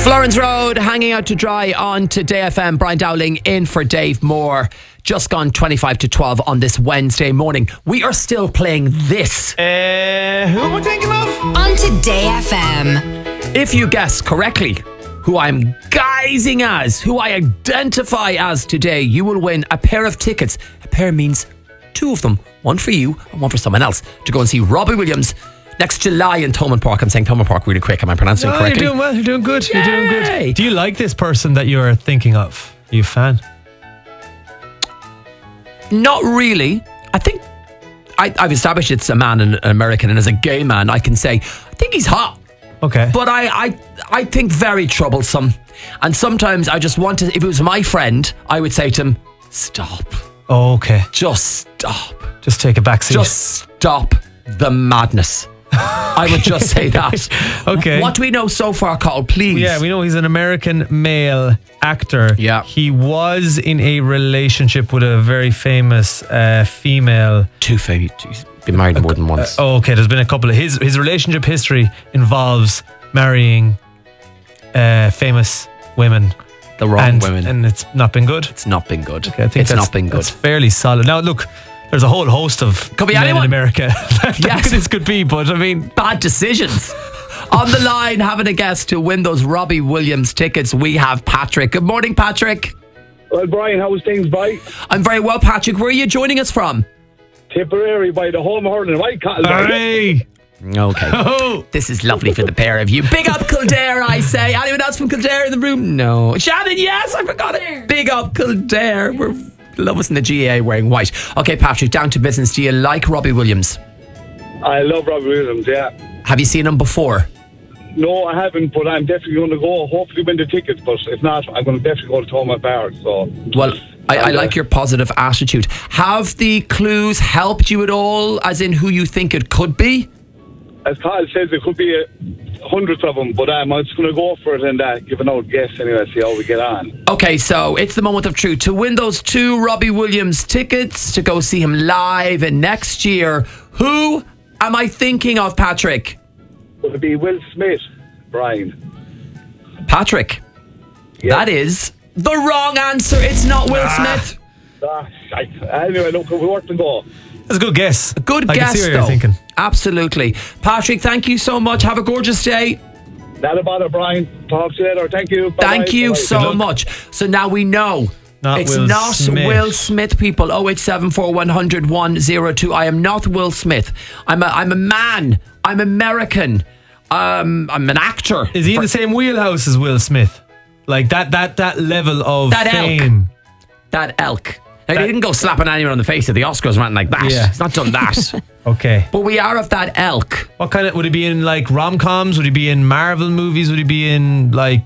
Florence Road, hanging out to dry on Today FM. Brian Dowling in for Dave Moore. Just gone 25 to 12 on this Wednesday morning. We are still playing this. Who am I thinking of? On Today FM. If you guess correctly who I'm guising as, who I identify as today, you will win a pair of tickets. A pair means two of them. One for you and one for someone else to go and see Robbie Williams next July in Thomond Park. I'm saying Thomond Park really quick. Am I pronouncing it correctly? You're doing well. You're doing good. Yay! You're doing good. Do you like this person that you're thinking of? Are you a fan? Not really. I think I've established it's a man and an American, and as a gay man, I can say I think he's hot. Okay. But I think very troublesome. And sometimes I just want to, if it was my friend, I would say to him, stop. Oh, okay. Just stop. Just take a back seat. Just stop the madness. I would just say that. Okay. What do we know so far, Carl, please? Yeah, we know he's an American male actor. Yeah. He was in a relationship with a very famous female. He's been married more than once. Okay, there's been a couple of his relationship history involves marrying famous women. The wrong women. And it's not been good. It's not been good. Okay, I think it's not been good. It's fairly solid. Now, look, there's a whole host of Could be men anyone. in America that Yes. this could be, but I mean, Bad decisions. On the line, having a guess to win those Robbie Williams tickets, we have Patrick. Good morning, Patrick. Well, Brian, how's things, boy? I'm very well, Patrick. Where are you joining us from? Tipperary by the home hurling White Cattle. hey, Okay. oh, This is lovely for the pair of you. Big up Kildare, I say. Anyone else from Kildare in the room? No. Shannon, yes, I forgot it. Big up Kildare. We're love us in the GA wearing white. Okay, Patrick, down to business. Do you like Robbie Williams? I love Robbie Williams, yeah. Have you seen him before? No, I haven't, but I'm definitely going to go. Hopefully win the tickets, but if not, I'm going to definitely go to Thomond Park. So, Well, I like your positive attitude. Have the clues helped you at all, as in who you think it could be? as Kyle says, it could be hundreds of them, but I'm just going to go for it and give an old guess anyway, see how we get on. Okay, so it's the moment of truth. To win those 2 Robbie Williams tickets to go see him live next year, who am I thinking of, Patrick? Would it be Will Smith, Brian? Patrick, Yes. that is the wrong answer. It's not Will Smith. Shite. Anyway, look, we worked and go. that's a good guess. Good I guess, can see what though. you're thinking. Absolutely. Patrick, thank you so much. Have a gorgeous day. Not a bother, Brian. Talk to you later. Thank you. Bye-bye. Thank you Bye-bye. so much. So now we know. Not It's Will not Smith. Will Smith, people. 0874 100 102. I am not Will Smith. I'm a man. I'm American. I'm an actor. Is he in the same wheelhouse as Will Smith? Like that level of That elk. fame. That elk. Now, he didn't go slapping anyone on the face at the Oscars or anything like that. Yeah. He's not done that. Okay. But we are of that elk. What kind of, would he be in like rom-coms? Would he be in Marvel movies? Would he be in like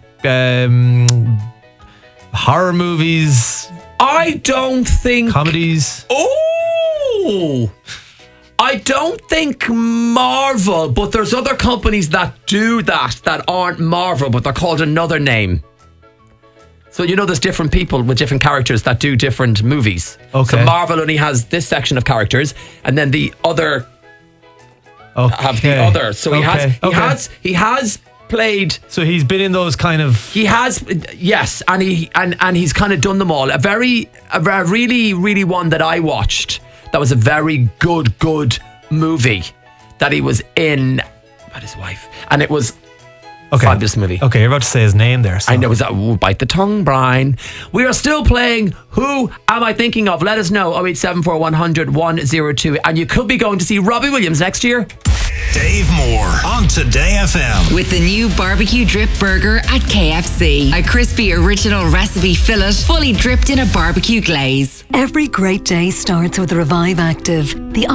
horror movies, I don't think... comedies? Oh! I don't think Marvel, but there's other companies that do that aren't Marvel, but they're called another name. So you know there's different people with different characters that do different movies. Okay. So Marvel only has this section of characters, and then the other have the other. So he has played. So he's been in those kind of. He has, yes, and he's kind of done them all. A really, really one that I watched. That was a very good movie that he was in about his wife, and it was fabulous movie. Okay, you're about to say his name there. So. I know, is that bite the tongue, Brian? We are still playing Who Am I Thinking Of? Let us know, 0874 100 102, and you could be going to see Robbie Williams next year. Dave Moore on Today FM. With the new barbecue drip burger at KFC. A crispy original recipe fillet fully dripped in a barbecue glaze. Every great day starts with Revive Active, the